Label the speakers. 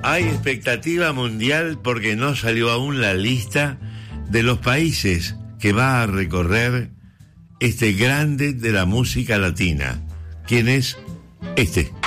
Speaker 1: Hay expectativa mundial porque no salió aún la lista de los países que va a recorrer este grande de la música latina. ¿Quién es? Este.